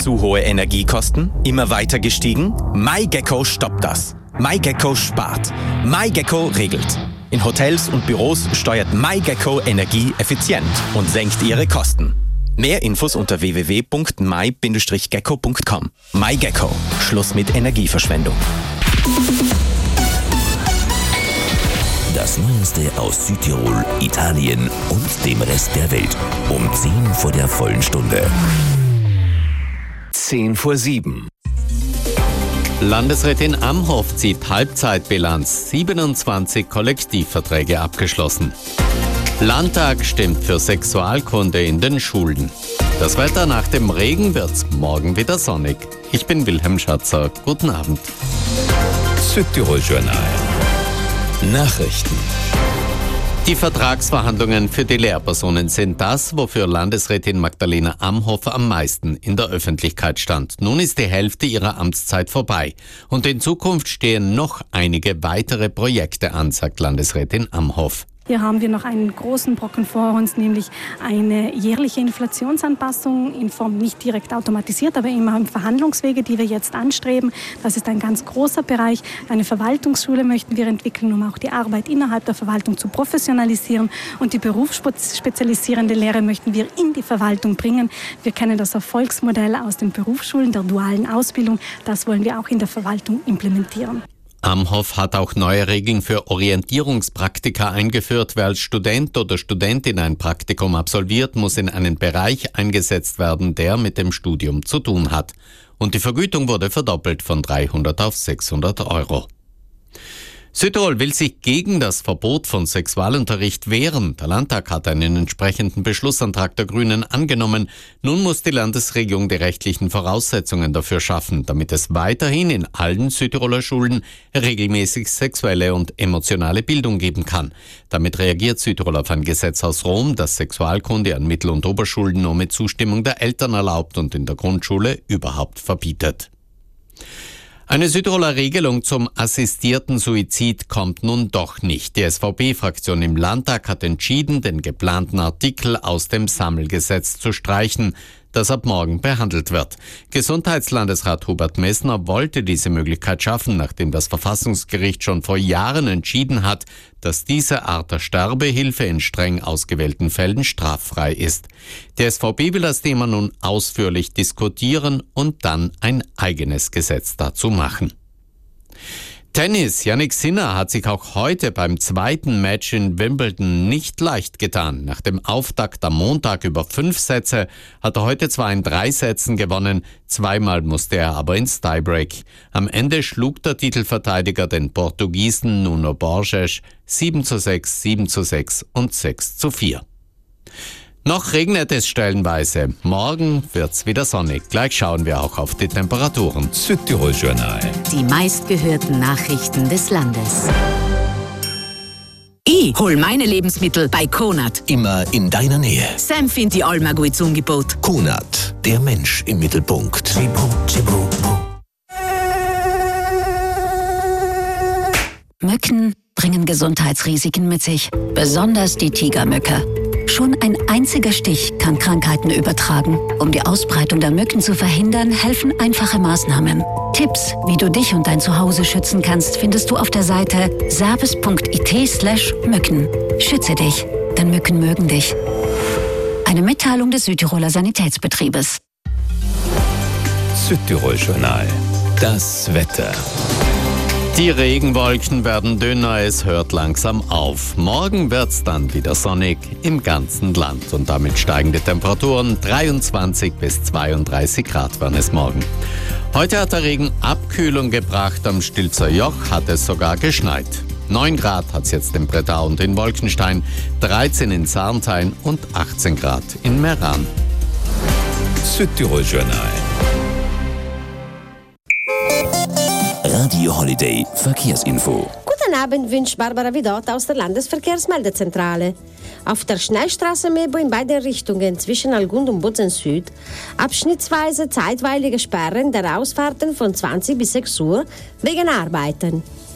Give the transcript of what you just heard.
Zu hohe Energiekosten? Immer weiter gestiegen? MyGecko stoppt das. MyGecko spart. MyGecko regelt. In Hotels und Büros steuert MyGecko Energie effizient und senkt ihre Kosten. Mehr Infos unter www.my-gecko.com. MyGecko. Schluss mit Energieverschwendung. Das Neueste aus Südtirol, Italien und dem Rest der Welt. Um 10 vor der vollen Stunde. 6:50. Landesrätin Amhoff zieht Halbzeitbilanz. 27 Kollektivverträge abgeschlossen. Landtag stimmt für Sexualkunde in den Schulen. Das Wetter: nach dem Regen wird's morgen wieder sonnig. Ich bin Wilhelm Schatzer. Guten Abend. Südtirol Journal. Nachrichten. Die Vertragsverhandlungen für die Lehrpersonen sind das, wofür Landesrätin Magdalena Amhoff am meisten in der Öffentlichkeit stand. Nun ist die Hälfte ihrer Amtszeit vorbei. Und in Zukunft stehen noch einige weitere Projekte an, sagt Landesrätin Amhoff. Hier haben wir noch einen großen Brocken vor uns, nämlich eine jährliche Inflationsanpassung in Form nicht direkt automatisiert, aber immer im Verhandlungswege, die wir jetzt anstreben. Das ist ein ganz großer Bereich. Eine Verwaltungsschule möchten wir entwickeln, um auch die Arbeit innerhalb der Verwaltung zu professionalisieren. Und die berufsspezialisierende Lehre möchten wir in die Verwaltung bringen. Wir kennen das Erfolgsmodell aus den Berufsschulen, der dualen Ausbildung. Das wollen wir auch in der Verwaltung implementieren. Amhoff hat auch neue Regeln für Orientierungspraktika eingeführt. Wer als Student oder Studentin ein Praktikum absolviert, muss in einen Bereich eingesetzt werden, der mit dem Studium zu tun hat. Und die Vergütung wurde verdoppelt von 300 auf 600 Euro. Südtirol will sich gegen das Verbot von Sexualunterricht wehren. Der Landtag hat einen entsprechenden Beschlussantrag der Grünen angenommen. Nun muss die Landesregierung die rechtlichen Voraussetzungen dafür schaffen, damit es weiterhin in allen Südtiroler Schulen regelmäßig sexuelle und emotionale Bildung geben kann. Damit reagiert Südtirol auf ein Gesetz aus Rom, das Sexualkunde an Mittel- und Oberschulen nur mit Zustimmung der Eltern erlaubt und in der Grundschule überhaupt verbietet. Eine Südtiroler Regelung zum assistierten Suizid kommt nun doch nicht. Die SVP-Fraktion im Landtag hat entschieden, den geplanten Artikel aus dem Sammelgesetz zu streichen, das ab morgen behandelt wird. Gesundheitslandesrat Hubert Messner wollte diese Möglichkeit schaffen, nachdem das Verfassungsgericht schon vor Jahren entschieden hat, dass diese Art der Sterbehilfe in streng ausgewählten Fällen straffrei ist. Die SVP will das Thema nun ausführlich diskutieren und dann ein eigenes Gesetz dazu machen. Tennis. Jannik Sinner hat sich auch heute beim zweiten Match in Wimbledon nicht leicht getan. Nach dem Auftakt am Montag über 5 Sätze hat er heute zwar in 3 Sätzen gewonnen, zweimal musste er aber ins Tiebreak. Am Ende schlug der Titelverteidiger den Portugiesen Nuno Borges 7:6, 7:6 und 6:4. Noch regnet es stellenweise. Morgen wird's wieder sonnig. Gleich schauen wir auch auf die Temperaturen. Südtirol Journal. Die meistgehörten Nachrichten des Landes. Ich hol meine Lebensmittel bei Konad. Immer in deiner Nähe. Sam findet die Alma gut zum Angebot. Konad, der Mensch im Mittelpunkt. Mücken bringen Gesundheitsrisiken mit sich, besonders die Tigermücke. Schon ein einziger Stich kann Krankheiten übertragen. Um die Ausbreitung der Mücken zu verhindern, helfen einfache Maßnahmen. Tipps, wie du dich und dein Zuhause schützen kannst, findest du auf der Seite service.it/Mücken. Schütze dich, denn Mücken mögen dich. Eine Mitteilung des Südtiroler Sanitätsbetriebes. Südtirol Journal. Das Wetter. Die Regenwolken werden dünner, es hört langsam auf. Morgen wird's dann wieder sonnig im ganzen Land und damit steigende Temperaturen. 23 bis 32 Grad waren es morgen. Heute hat der Regen Abkühlung gebracht, am Stilzer Joch hat es sogar geschneit. 9 Grad hat's jetzt in Bretau und in Wolkenstein, 13 in Sarnthein und 18 Grad in Meran. Südtirol Journal. Radio Holiday Verkehrsinfo. Guten Abend wünscht Barbara Vidot aus der Landesverkehrsmeldezentrale. Auf der Schnellstraße Mebo in beiden Richtungen zwischen Algund und Bozen Süd abschnittsweise zeitweilige Sperren der Ausfahrten von 20 bis 6 Uhr wegen Arbeiten.